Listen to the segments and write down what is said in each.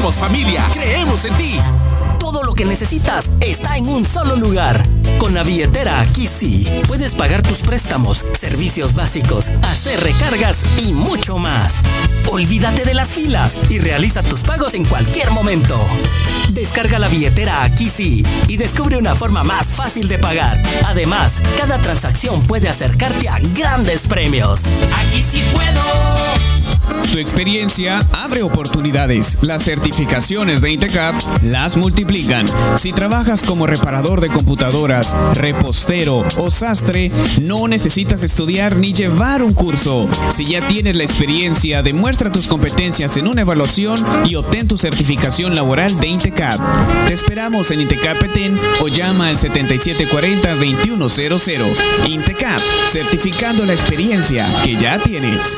Somos familia, creemos en ti. Todo lo que necesitas está en un solo lugar. Con la billetera Aquí Sí, puedes pagar tus préstamos, servicios básicos, hacer recargas y mucho más. Olvídate de las filas y realiza tus pagos en cualquier momento. Descarga la billetera Aquí Sí y descubre una forma más fácil de pagar. Además, cada transacción puede acercarte a grandes premios. ¡Aquí sí puedo! Tu experiencia abre oportunidades. Las certificaciones de Intecap las multiplican. Si trabajas como reparador de computadoras, repostero o sastre, no necesitas estudiar ni llevar un curso. Si ya tienes la experiencia, demuestra tus competencias en una evaluación y obtén tu certificación laboral de Intecap. Te esperamos en Intecap Petén o llama al 7740-2100. Intecap, certificando la experiencia que ya tienes.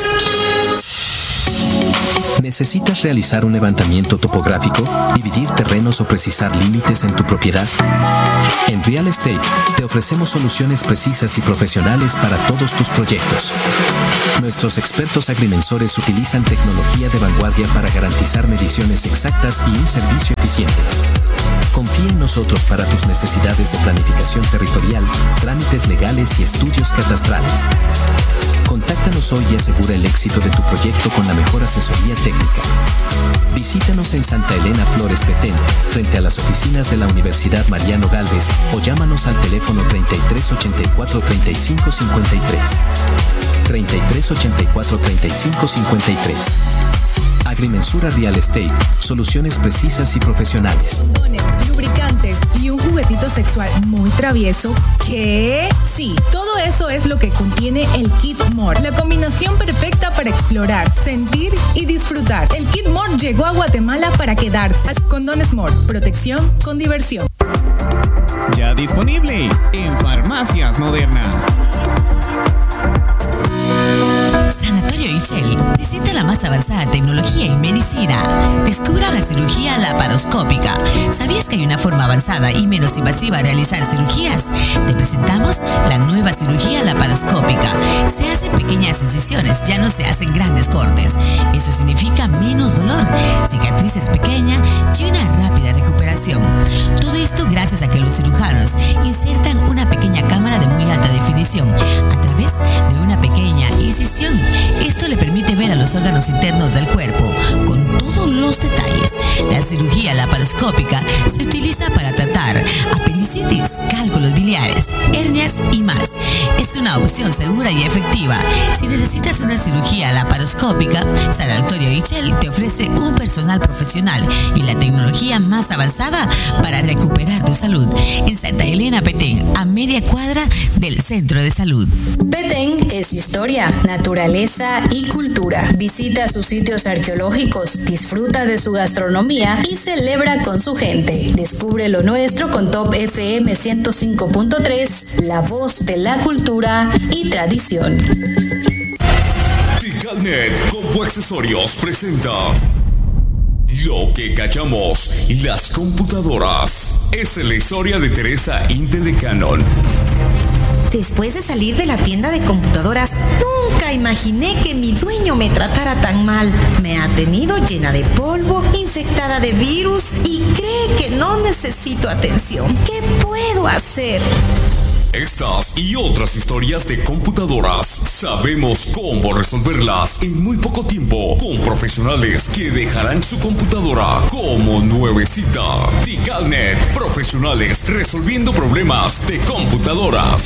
¿Necesitas realizar un levantamiento topográfico, dividir terrenos o precisar límites en tu propiedad? En Real Estate te ofrecemos soluciones precisas y profesionales para todos tus proyectos. Nuestros expertos agrimensores utilizan tecnología de vanguardia para garantizar mediciones exactas y un servicio eficiente. Confía en nosotros para tus necesidades de planificación territorial, trámites legales y estudios catastrales. Contáctanos hoy y asegura el éxito de tu proyecto con la mejor asesoría técnica. Visítanos en Santa Elena Flores Petén, frente a las oficinas de la Universidad Mariano Gálvez, o llámanos al teléfono 3384 3553. 3384 3553. Agrimensura Real Estate, soluciones precisas y profesionales. Condones, lubricantes y un juguetito sexual muy travieso. ¿Qué? Sí, todo eso es lo que contiene el Kit More, la combinación perfecta para explorar, sentir y disfrutar. El Kit More llegó a Guatemala para quedarse. Condones More, protección con diversión. Ya disponible en Farmacias Moderna. Sanatorio Ishel presenta la más avanzada tecnología y medicina. Descubra la cirugía laparoscópica. ¿Sabías que hay una forma avanzada y menos invasiva de realizar cirugías? Te presentamos la nueva cirugía laparoscópica. Se hacen pequeñas incisiones, ya no se hacen grandes cortes. Eso significa menos dolor, cicatrices pequeñas y una rápida recuperación. Todo esto gracias a que los cirujanos insertan una pequeña cámara de muy alta definición a través de una pequeña incisión. Esto le permite ver a los órganos internos del cuerpo con todos los detalles. La cirugía laparoscópica se utiliza para tratar apendicitis, cálculos biliares, hernias y más. Es una opción segura y efectiva. Si necesitas una cirugía laparoscópica, Sanatorio Ishel te ofrece un personal profesional y la tecnología más avanzada para recuperar tu salud. En Santa Elena Petén, a media cuadra del Centro de Salud. Petén es historia, naturaleza y cultura. Visita sus sitios arqueológicos, disfruta de su gastronomía y celebra con su gente. Descubre lo nuestro con Top FM 105.3, la voz de la cultura y tradición. Ticalnet Compu Accesorios presenta Lo que callamos las computadoras. Esta es la historia de Teresa Intel de Canon. Después de salir de la tienda de computadoras, nunca imaginé que mi dueño me tratara tan mal. Me ha tenido llena de polvo, infectada de virus y cree que no necesito atención. ¿Qué puedo hacer? Estas y otras historias de computadoras, sabemos cómo resolverlas en muy poco tiempo con profesionales que dejarán su computadora como nuevecita. Ticalnet, profesionales resolviendo problemas de computadoras.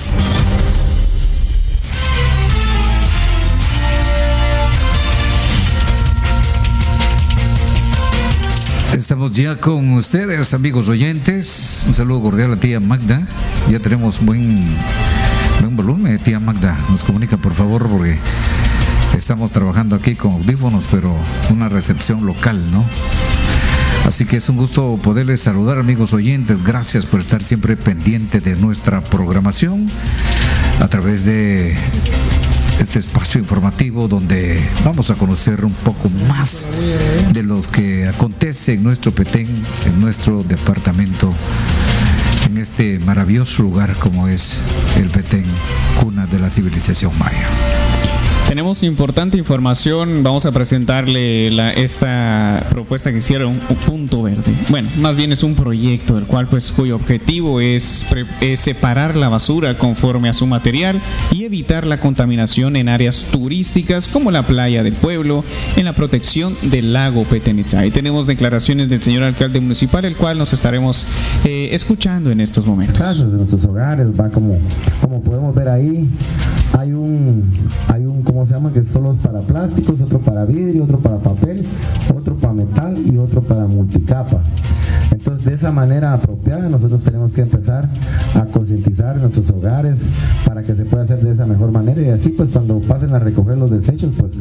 Estamos ya con ustedes, amigos oyentes. Un saludo cordial a tía Magda. Ya tenemos buen volumen, tía Magda. Nos comunica, por favor, porque estamos trabajando aquí con audífonos, pero una recepción local, ¿no? Así que es un gusto poderles saludar, amigos oyentes. Gracias por estar siempre pendiente de nuestra programación a través de este espacio informativo donde vamos a conocer un poco más de lo que acontece en nuestro Petén, en nuestro departamento, en este maravilloso lugar como es el Petén, cuna de la civilización maya. Tenemos importante información. Vamos a presentarle esta propuesta que hicieron, un punto verde. Bueno, más bien es un proyecto el cual, pues, cuyo objetivo es separar la basura conforme a su material y evitar la contaminación en áreas turísticas como la playa del pueblo, en la protección del lago Petén Itzá. Y tenemos declaraciones del señor alcalde municipal, el cual nos estaremos escuchando en estos momentos. De nuestros hogares, va como podemos ver ahí, hay un ¿cómo se llama? Que solo es para plásticos, otro para vidrio, otro para papel, otro para metal y otro para multicapa. Entonces, de esa manera apropiada, nosotros tenemos que empezar a concientizar nuestros hogares para que se pueda hacer de esa mejor manera, y así, pues, cuando pasen a recoger los desechos, pues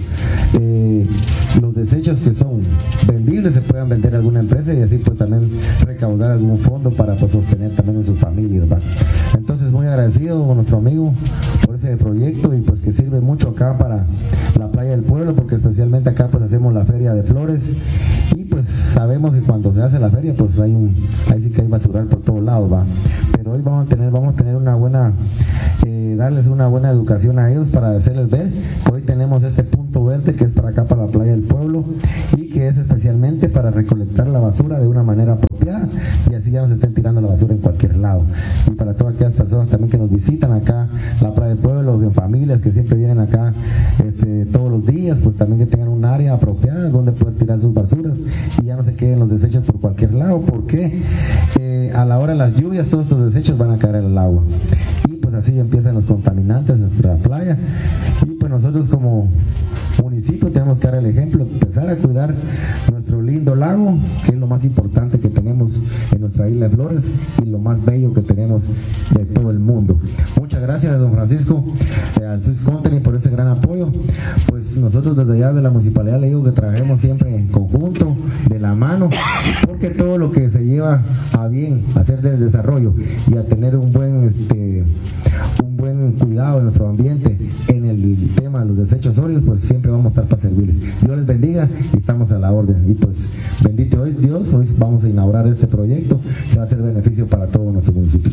los desechos que son vendibles se puedan vender a alguna empresa, y así, pues, también recaudar algún fondo para, pues, sostener también a sus familias, ¿va? Entonces, muy agradecido con nuestro amigo por ese proyecto, y pues que sirve mucho acá para la playa del pueblo, porque especialmente acá, pues, hacemos la feria de flores, y pues sabemos que cuando se hace la feria, pues ahí sí que hay basural por todos lados, va. Pero hoy vamos a tener una buena darles una buena educación a ellos, para hacerles ver que hoy tenemos este punto verde que es para acá, para la playa del pueblo, y que es especialmente para recolectar la basura de una manera apropiada, y así ya no se estén tirando la basura en cualquier lado. Y para todas aquellas personas también que nos visitan acá, la playa del pueblo, en familias que siempre vienen acá todos los días, pues también que tengan un área apropiada donde poder tirar sus basuras y ya no se queden los desechos por cualquier lado, porque a la hora de las lluvias todos estos desechos van a caer en el agua, y pues así empiezan los contaminantes en nuestra playa. Y pues nosotros como municipio tenemos que dar el ejemplo, empezar a cuidar nuestro lindo lago, que es lo más importante que tenemos en nuestra isla de Flores y lo más bello que tenemos de todo el mundo. Muchas gracias a don Francisco, al Swiss Company, por ese gran apoyo. Pues nosotros desde allá de la municipalidad le digo que trabajemos siempre en conjunto, de la mano, porque todo lo que se lleva a bien hacer del desarrollo y a tener un buen cuidado de nuestro ambiente en el tema de los desechos sólidos, pues siempre vamos a estar para servirles. Dios les bendiga y estamos a la orden. Y pues bendito Dios, hoy vamos a inaugurar este proyecto que va a ser beneficio para todo nuestro municipio.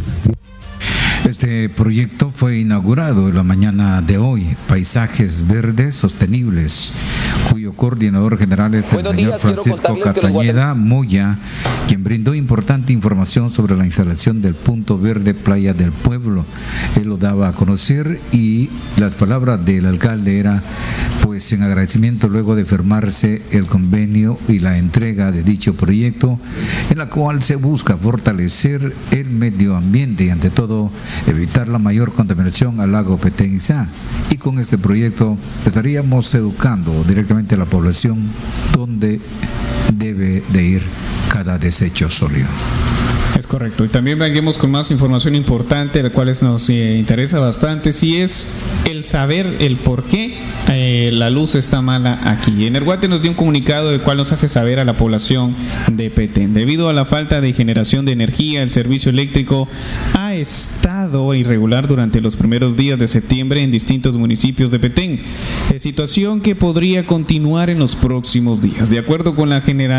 Este proyecto fue inaugurado en la mañana de hoy, Paisajes Verdes Sostenibles, cuyo coordinador general es el señor Francisco Castañeda Moya, quien brindó importante información sobre la instalación del punto verde Playa del Pueblo. Él lo daba a conocer, y las palabras del alcalde era, pues, en agradecimiento luego de firmarse el convenio y la entrega de dicho proyecto, en la cual se busca fortalecer el medio ambiente y, ante todo, evitar la mayor contaminación al lago Petén Itzá. Y con este proyecto estaríamos educando directamente a la población dónde debe de ir cada desecho sólido. Es correcto. Y también venimos con más información importante, la cual nos interesa bastante, si es el saber el por qué la luz está mala aquí. Energuate nos dio un comunicado el cual nos hace saber a la población de Petén. Debido a la falta de generación de energía, el servicio eléctrico ha estado irregular durante los primeros días de septiembre en distintos municipios de Petén, situación que podría continuar en los próximos días. De acuerdo con la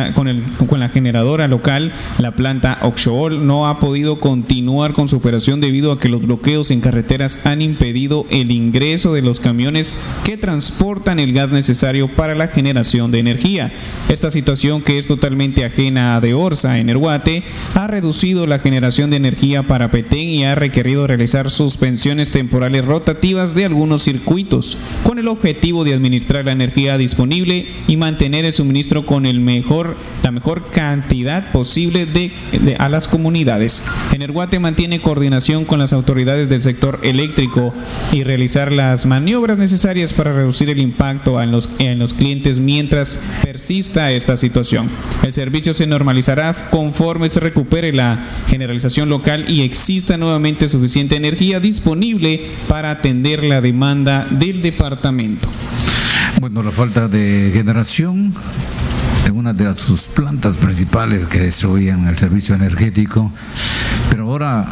generadora local, la planta Oxool no ha podido continuar con su operación debido a que los bloqueos en carreteras han impedido el ingreso de los camiones que transportan el gas necesario para la generación de energía. Esta situación, que es totalmente ajena a Deorsa, Energuate, ha reducido la generación de energía para Petén y ha requerido realizar suspensiones temporales rotativas de algunos circuitos, con el objetivo de administrar la energía disponible y mantener el suministro con la mejor cantidad posible a las comunidades. Energuate mantiene coordinación con las autoridades del sector eléctrico y realizar las maniobras necesarias para reducir el impacto en los clientes mientras persista esta situación. El servicio se normalizará conforme se recupere la generalización local y exista nuevamente suficiente energía disponible para atender la demanda del departamento. Bueno, la falta de generación en una de sus plantas principales que destruían el servicio energético, pero ahora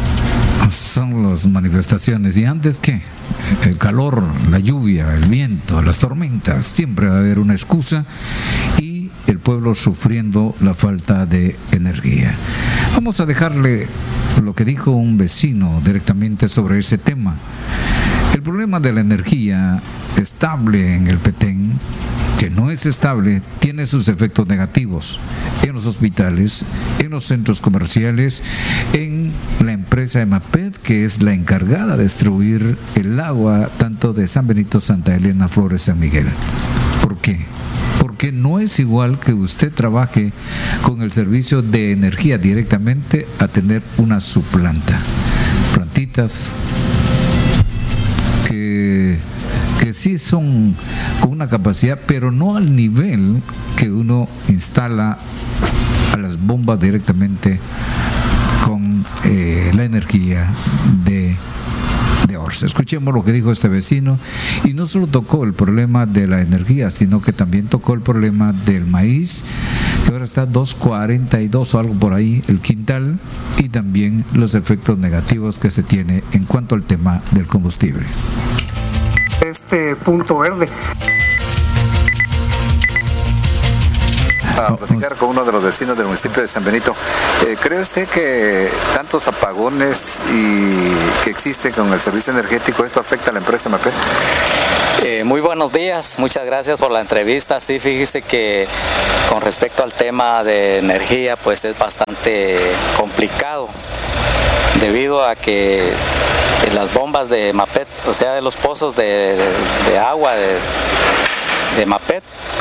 son las manifestaciones. ¿Y antes qué? El calor, la lluvia, el viento, las tormentas. Siempre va a haber una excusa, y el pueblo sufriendo la falta de energía. Vamos a dejarle lo que dijo un vecino directamente sobre ese tema. El problema de la energía es estable en el Petén, que no es estable, tiene sus efectos negativos en los hospitales, en los centros comerciales, en la empresa EMAPET, que es la encargada de distribuir el agua tanto de San Benito, Santa Elena, Flores, San Miguel. ¿Por qué? Porque no es igual que usted trabaje con el servicio de energía directamente a tener una subplanta. Plantitas que sí son con una capacidad, pero no al nivel que uno instala a las bombas directamente con la energía de Orsa. Escuchemos lo que dijo este vecino, y no solo tocó el problema de la energía, sino que también tocó el problema del maíz, que ahora está 2.42 o algo por ahí el quintal, y también los efectos negativos que se tiene en cuanto al tema del combustible. Este punto verde. A platicar con uno de los vecinos del municipio de San Benito. ¿Cree usted que tantos apagones que existen con el servicio energético, esto afecta a la empresa EMAPET? Muy buenos días, muchas gracias por la entrevista. Sí, fíjese que con respecto al tema de energía, pues es bastante complicado, debido a que las bombas de EMAPET, o sea, de los pozos de agua de EMAPET,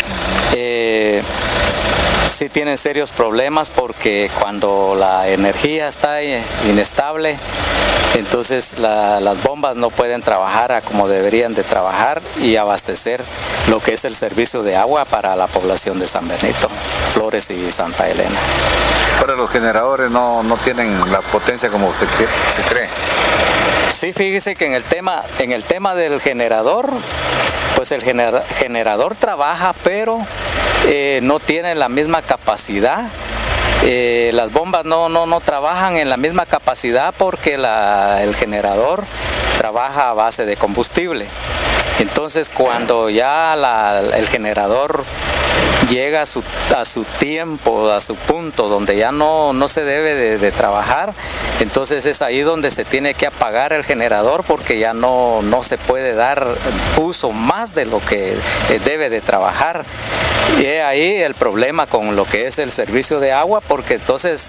sí tienen serios problemas, porque cuando la energía está inestable, entonces las bombas no pueden trabajar como deberían de trabajar y abastecer lo que es el servicio de agua para la población de San Benito, Flores y Santa Elena. Pero los generadores no tienen la potencia como se cree. Sí, fíjese que en el tema del generador, pues el generador trabaja, pero no tiene la misma capacidad. Las bombas no trabajan en la misma capacidad, porque el generador trabaja a base de combustible. Entonces, cuando ya el generador llega a su tiempo, a su punto donde ya no se debe de trabajar, entonces es ahí donde se tiene que apagar el generador, porque ya no se puede dar uso más de lo que debe de trabajar. Y es ahí el problema con lo que es el servicio de agua, porque entonces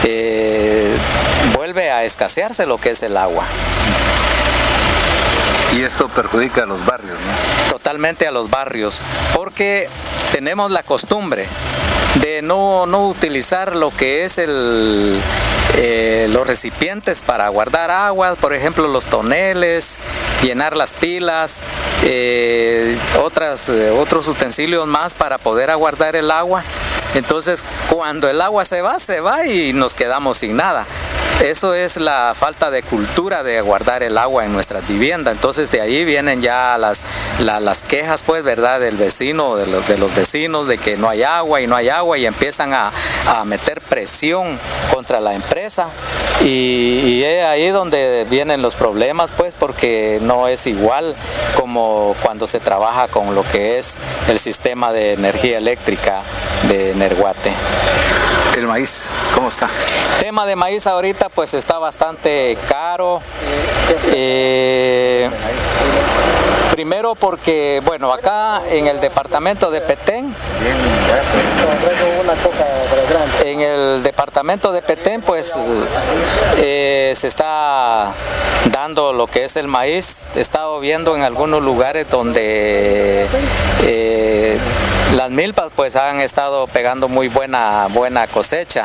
vuelve a escasearse lo que es el agua. Y esto perjudica a los barrios, ¿no? Totalmente a los barrios, porque tenemos la costumbre de no utilizar lo que es los recipientes para guardar agua, por ejemplo los toneles, llenar las pilas, otros utensilios más para poder aguardar el agua. Entonces, cuando el agua se va y nos quedamos sin nada. Eso es la falta de cultura de guardar el agua en nuestras viviendas. Entonces, de ahí vienen ya las quejas, pues, ¿verdad?, del vecino, de los vecinos, de que no hay agua, y empiezan a meter presión contra la empresa. Y es ahí donde vienen los problemas, pues, porque no es igual como cuando se trabaja con lo que es el sistema de energía eléctrica de Nerguate. ¿El maíz cómo está? Tema de maíz ahorita pues está bastante caro. Primero porque, bueno, acá en el departamento de Petén, pues se está dando lo que es el maíz. He estado viendo en algunos lugares donde las milpas pues han estado pegando muy buena cosecha,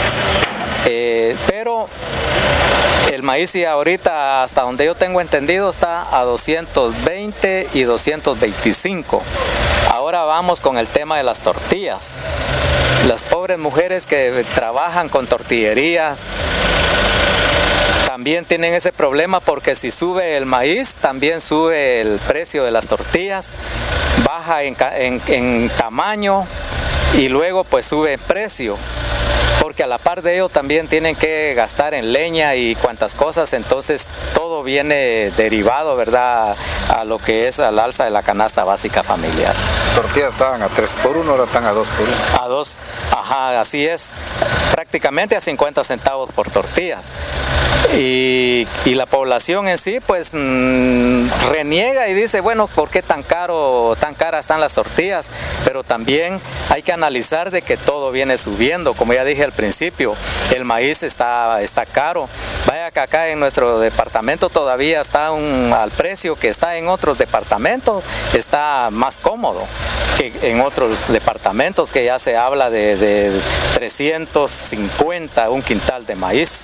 pero el maíz y ahorita, hasta donde yo tengo entendido, está a 220 y 225. Ahora vamos con el tema de las tortillas. Las pobres mujeres que trabajan con tortillerías también tienen ese problema, porque si sube el maíz, también sube el precio de las tortillas, baja en tamaño y luego pues sube en precio, porque a la par de ello también tienen que gastar en leña y cuantas cosas. Entonces todo viene derivado, ¿verdad?, a lo que es al alza de la canasta básica familiar. Tortillas estaban a 3 por 1, ahora están a 2 por 1. A 2, ajá, así es. prácticamente a 50 centavos por tortilla. Y la población en sí pues reniega y dice, bueno, ¿por qué tan caras están las tortillas? Pero también hay que analizar de que todo viene subiendo. Como ya dije al principio, el maíz está caro. Vaya que acá en nuestro departamento todavía está al precio que está en otros departamentos, está más cómodo que en otros departamentos, que ya se habla de 350 un quintal de maíz.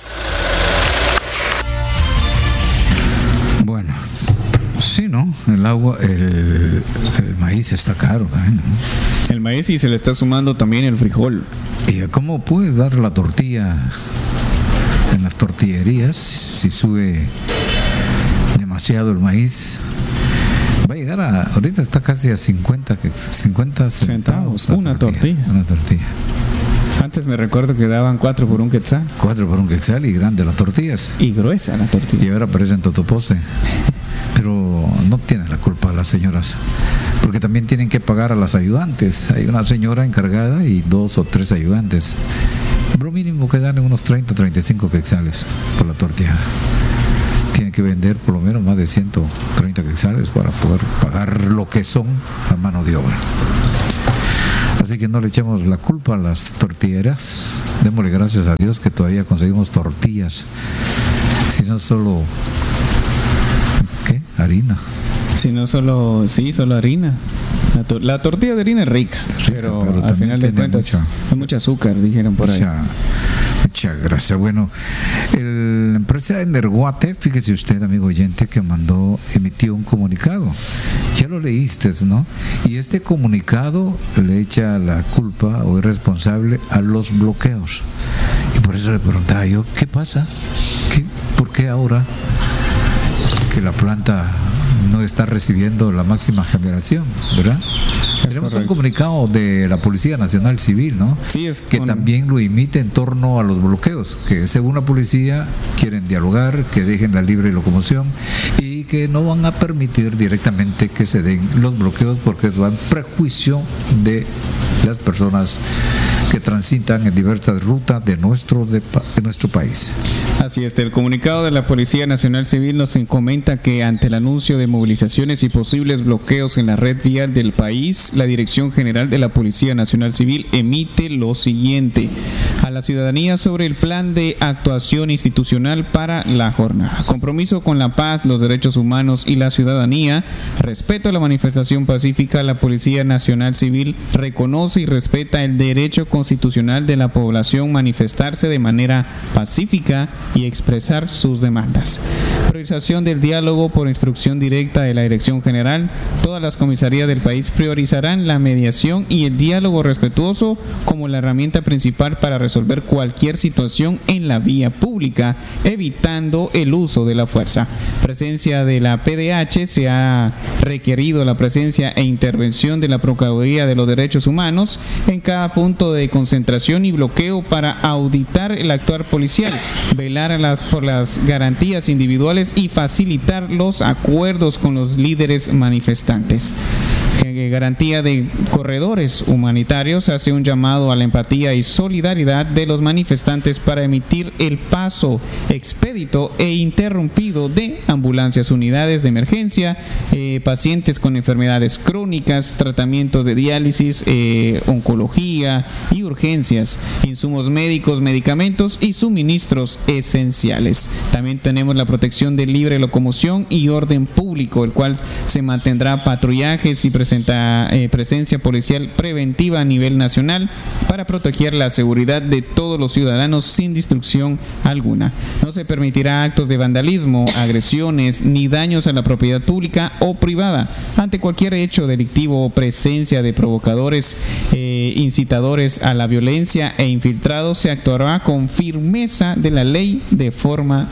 Bueno, sí, ¿no? El maíz está caro también, ¿no? El maíz, y se le está sumando también el frijol. ¿Y cómo puedes dar la tortilla en las tortillerías si sube demasiado el maíz? Va a llegar ahorita está casi a 50 centavos una tortilla. Antes me recuerdo que daban 4 por un quetzal. 4 por un quetzal, y grande las tortillas. Y gruesa la tortilla. Y ahora parecen totopose. Pero no tienen la culpa las señoras, porque también tienen que pagar a las ayudantes. Hay una señora encargada y 2 o 3 ayudantes. Lo mínimo que ganen unos 30 o 35 quetzales por la tortilla. Tienen que vender por lo menos más de 130 quetzales para poder pagar lo que son la mano de obra. Así que no le echemos la culpa a las tortilleras. Démosle gracias a Dios que todavía conseguimos tortillas. Si no solo... ¿qué? Harina. Si no solo... Sí, solo harina. La tortilla de harina es rica, pero al final de cuentas hay mucho azúcar, dijeron por ahí. Muchas gracias. Bueno, la empresa de Energuate, fíjese usted, amigo oyente, que emitió un comunicado. Ya lo leíste, ¿no? Y este comunicado le echa la culpa o es responsable a los bloqueos. Y por eso le preguntaba yo, ¿qué pasa? ¿Por qué ahora que la planta no está recibiendo la máxima generación, verdad? Tenemos un comunicado de la Policía Nacional Civil, ¿no? Sí, que también lo emite en torno a los bloqueos, que según la policía quieren dialogar, que dejen la libre locomoción y que no van a permitir directamente que se den los bloqueos porque eso va en prejuicio de las personas que transitan en diversas rutas de nuestro país. Así es, el comunicado de la Policía Nacional Civil nos comenta que ante el anuncio de movilizaciones y posibles bloqueos en la red vial del país, la Dirección General de la Policía Nacional Civil emite lo siguiente a la ciudadanía sobre el plan de actuación institucional para la jornada. Compromiso con la paz, los derechos humanos y la ciudadanía, respeto a la manifestación pacífica. La Policía Nacional Civil reconoce y respeta el derecho constitucional de la población manifestarse de manera pacífica y expresar sus demandas. Priorización del diálogo por instrucción directa de la Dirección General. Todas las comisarías del país priorizarán la mediación y el diálogo respetuoso como la herramienta principal para resolver cualquier situación en la vía pública, evitando el uso de la fuerza. Presencia de la PDH. Se ha requerido la presencia e intervención de la Procuraduría de los Derechos Humanos en cada punto de concentración y bloqueo para auditar el actuar policial, velar por las garantías individuales y facilitar los acuerdos con los líderes manifestantes. Garantía de corredores humanitarios. Hace un llamado a la empatía y solidaridad de los manifestantes para emitir el paso expedito e interrumpido de ambulancias, unidades de emergencia, pacientes con enfermedades crónicas, tratamientos de diálisis, oncología y urgencias, insumos médicos, medicamentos y suministros esenciales. También tenemos la protección de libre locomoción y orden público, el cual se mantendrá patrullajes y presencia policial preventiva a nivel nacional para proteger la seguridad de todos los ciudadanos sin destrucción alguna. No se permitirá actos de vandalismo, agresiones ni daños a la propiedad pública o privada. Ante cualquier hecho delictivo o presencia de provocadores, incitadores a la violencia e infiltrados, se actuará con firmeza de la ley de forma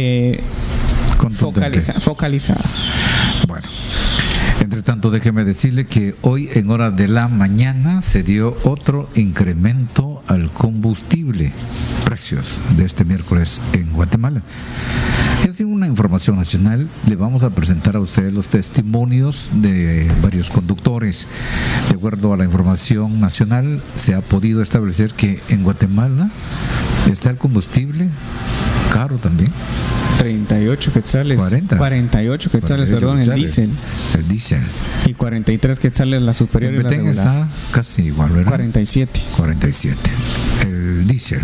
focalizada. Bueno. Entre tanto, déjeme decirle que hoy en horas de la mañana se dio otro incremento al combustible, precios de este miércoles en Guatemala. Y así una información nacional, le vamos a presentar a ustedes los testimonios de varios conductores. De acuerdo a la información nacional, se ha podido establecer que en Guatemala Está el combustible, caro también. 38 quetzales. 48 quetzales, perdón, el diésel. El diésel. Y 43 quetzales la superior y la regular. Está casi igual, ¿verdad? 47. El diésel.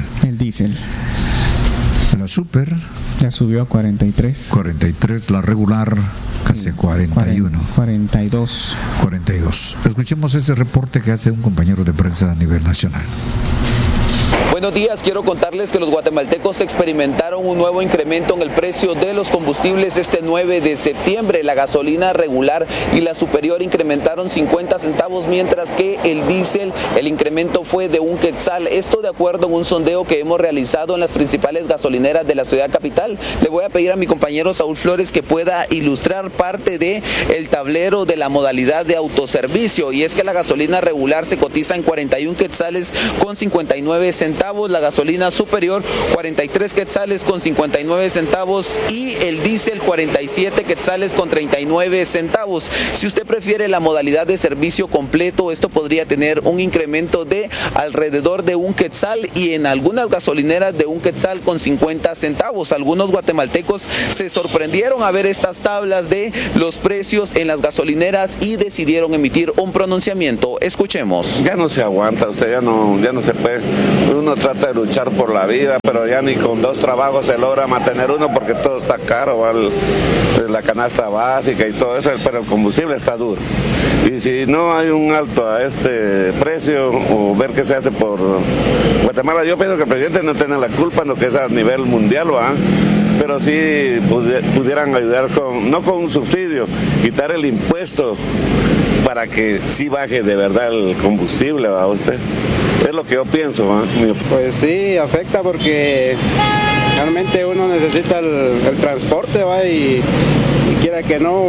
La super ya subió a 43. 43, la regular casi 41. 42. Escuchemos ese reporte que hace un compañero de prensa a nivel nacional. Buenos días, quiero contarles que los guatemaltecos experimentaron un nuevo incremento en el precio de los combustibles este 9 de septiembre. La gasolina regular y la superior incrementaron 50 centavos, mientras que el diésel, el incremento fue de 1 quetzal. Esto de acuerdo a un sondeo que hemos realizado en las principales gasolineras de la ciudad capital. Le voy a pedir a mi compañero Saúl Flores que pueda ilustrar parte de el tablero de la modalidad de autoservicio, y es que la gasolina regular se cotiza en 41 quetzales con 59 centavos, la gasolina superior 43 quetzales con 59 centavos y el diésel 47 quetzales con 39 centavos. Si usted prefiere la modalidad de servicio completo, esto podría tener un incremento de alrededor de 1 quetzal y en algunas gasolineras de 1 quetzal con 50 centavos. Algunos guatemaltecos se sorprendieron a ver estas tablas de los precios en las gasolineras y decidieron emitir un pronunciamiento. Escuchemos. Ya no se aguanta, usted ya no se puede. Uno trata de luchar por la vida, pero ya ni con 2 trabajos se logra mantener uno porque todo está caro, ¿vale? La canasta básica y todo eso, pero el combustible está duro. Y si no hay un alto a este precio o ver qué se hace por Guatemala, yo pienso que el presidente no tiene la culpa en lo que es a nivel mundial, ¿va? Pero sí pudieran ayudar no con un subsidio, quitar el impuesto para que sí baje de verdad el combustible, ¿va usted? Es lo que yo pienso, ¿va? Pues sí, afecta porque realmente uno necesita el transporte, ¿va? Y quiera que no,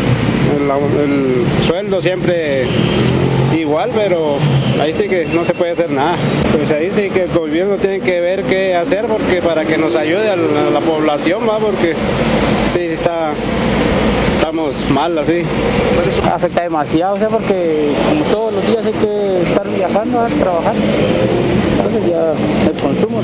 el sueldo siempre igual, pero ahí sí que no se puede hacer nada. Pues ahí sí que el gobierno tiene que ver qué hacer porque para que nos ayude a la población, ¿va? Porque sí estamos mal así. Afecta demasiado, o sea, porque como todos los días hay que estar viajando a trabajar, entonces ya el consumo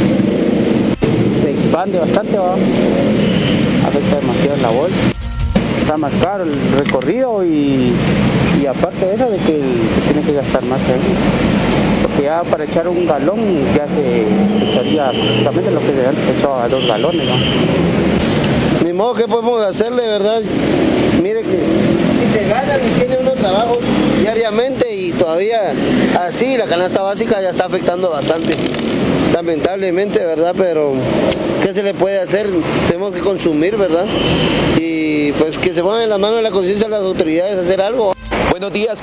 se expande bastante, ¿va? Afecta demasiado la bolsa. Está más caro el recorrido y aparte de eso de que se tiene que gastar más ahí. Porque ya para echar un galón ya se echaría prácticamente lo que antes se echaba 2 galones, ¿no? Ni modo, ¿qué podemos hacerle, verdad? Mire que se gana y tiene uno trabajo diariamente y todavía así la canasta básica ya está afectando bastante. Lamentablemente, ¿verdad? Pero ¿qué se le puede hacer? Tenemos que consumir, ¿verdad? Y pues que se pongan en las manos de la conciencia de las autoridades a hacer algo. Buenos días,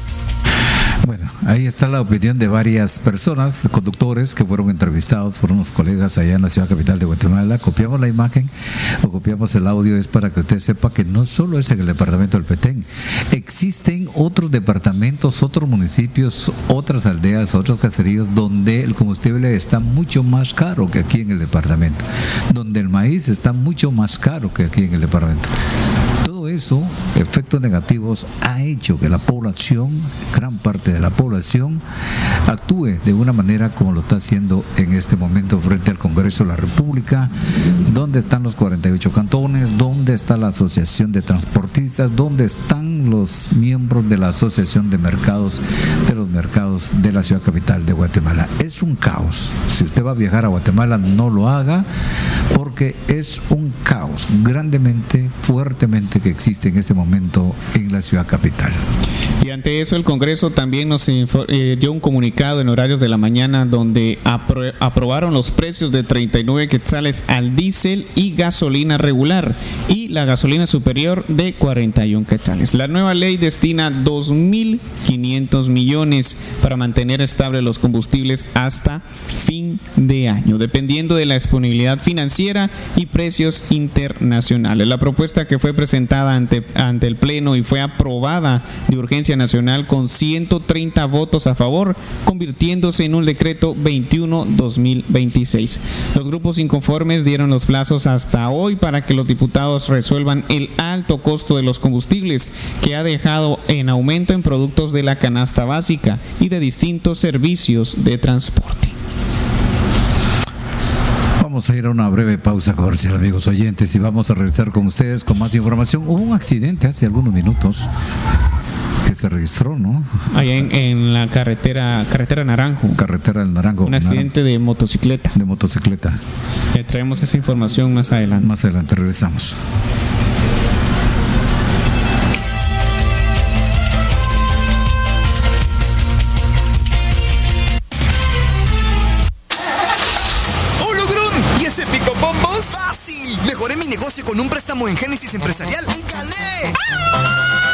Bueno, ahí está la opinión de varias personas, conductores que fueron entrevistados por unos colegas allá en la ciudad capital de Guatemala. Copiamos la imagen o copiamos el audio, es para que usted sepa que no solo es en el departamento del Petén, existen otros departamentos, otros municipios, otras aldeas, otros caseríos donde el combustible está mucho más caro que aquí en el departamento, donde el maíz está mucho más caro que aquí en el departamento. Todo eso, efectos negativos, ha hecho que la población, gran parte de la población, actúe de una manera como lo está haciendo en este momento frente al Congreso de la República, donde están los 48 cantones, donde está la Asociación de Transportistas, donde están los miembros de la Asociación de Mercados, de los mercados de la ciudad capital de Guatemala. Es un caos. Si usted va a viajar a Guatemala, no lo haga, porque es un caos grandemente, fuertemente que existe en este momento en la ciudad capital. Y ante eso el Congreso también nos dio un comunicado en horarios de la mañana donde aprobaron los precios de 39 quetzales al diésel y gasolina regular y la gasolina superior de 41 quetzales. La nueva ley destina 2.500 millones para mantener estables los combustibles hasta fin de año, dependiendo de la disponibilidad financiera y precios internacionales. La propuesta que fue presentada ante el Pleno y fue aprobada de urgencia nacional con 130 votos a favor, convirtiéndose en un decreto 21-2026. Los grupos inconformes dieron los plazos hasta hoy para que los diputados resuelvan el alto costo de los combustibles que ha dejado en aumento en productos de la canasta básica y de distintos servicios de transporte. Vamos a ir a una breve pausa comercial, amigos oyentes, y vamos a regresar con ustedes con más información. Hubo un accidente hace algunos minutos que se registró, ¿no? Allá en la carretera Naranjo. Carretera del Naranjo. Un accidente de motocicleta. De motocicleta. Traemos esa información más adelante. Más adelante regresamos. ¿Ese pico bombos? ¡Fácil! Mejoré mi negocio con un préstamo en Génesis Empresarial y gané.